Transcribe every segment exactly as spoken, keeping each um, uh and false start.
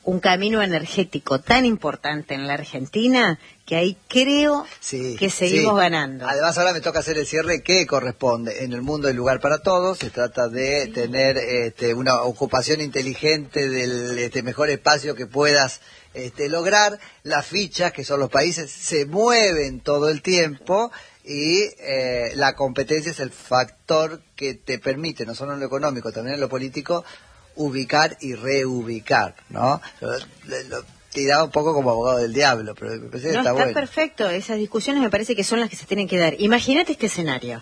un camino energético tan importante en la Argentina que ahí creo sí, que seguimos sí. ganando. Además ahora me toca hacer el cierre que corresponde. En el mundo hay lugar para todos, se trata de sí. tener este, una ocupación inteligente del este, mejor espacio que puedas este, lograr. Las fichas, que son los países, se mueven todo el tiempo y eh, la competencia es el factor que te permite, no solo en lo económico, también en lo político, ubicar y reubicar, ¿no? Lo, lo tiraba un poco como abogado del diablo, pero me parece que no, está, está bueno. perfecto, esas discusiones me parece que son las que se tienen que dar. Imagínate este escenario.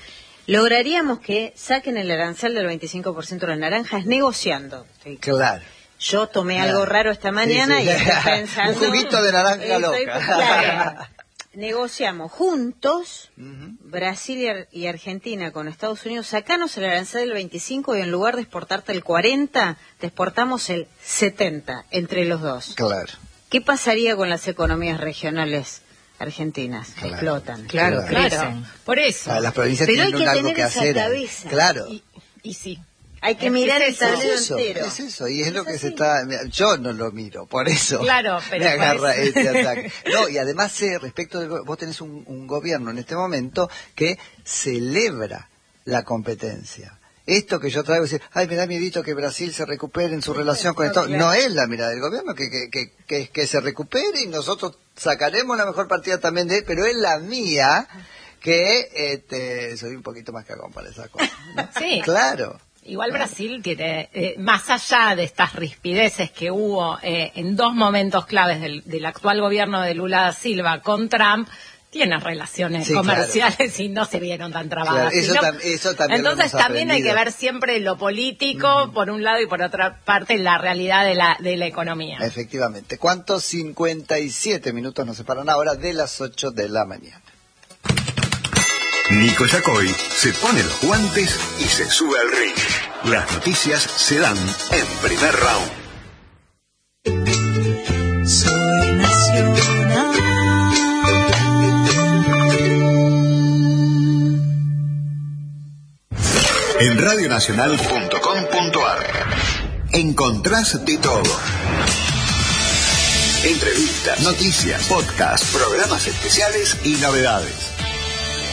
Lograríamos que saquen el arancel del veinticinco por ciento de las naranjas negociando. ¿Sí? Claro. Yo tomé claro. algo raro esta mañana sí, sí. y estoy pensando... un juguito de naranja estoy, loca. Claro. Negociamos juntos, uh-huh. Brasil y Argentina con Estados Unidos, sacanos el arancel del veinticinco y en lugar de exportarte el cuarenta, te exportamos el setenta entre los dos. Claro. ¿Qué pasaría con las economías regionales argentinas? Claro. Explotan. Claro, claro. claro. Por eso. Ah, las provincias Pero tienen hay que algo tener que esa hacer. Cabeza. Claro. Y, y sí. Hay que es mirar es el tablero es eso, entero. Es eso, y es, es lo que así. se está... Yo no lo miro, por eso claro, pero me agarra parece... este ataque. No, y además sé, respecto de... Vos tenés un, un gobierno en este momento que celebra la competencia. Esto que yo traigo, decir, ay, me da miedito que Brasil se recupere en su relación con Estados Unidos. No es la mirada del gobierno que, que, que, que, que se recupere y nosotros sacaremos la mejor partida también de él, pero es la mía que este, soy un poquito más cagón para esa cosa, ¿no? Sí. Claro. Igual Brasil tiene, eh, más allá de estas rispideces que hubo eh, en dos momentos claves del, del actual gobierno de Lula da Silva con Trump, tiene relaciones sí, comerciales claro. y no se vieron tan trabadas. Claro, eso, sino, tam eso también entonces lo hemos también hay que ver siempre lo político, uh-huh. por un lado, y por otra parte la realidad de la, de la economía. Efectivamente. ¿Cuántos? cincuenta y siete minutos nos separan ahora de las ocho de la mañana. Nico Yacoy se pone los guantes y se sube al ring. Las noticias se dan en primer round. Soy nacional. En radio nacional punto com punto a r encontrás de todo. Entrevistas, noticias, podcasts, programas especiales y novedades.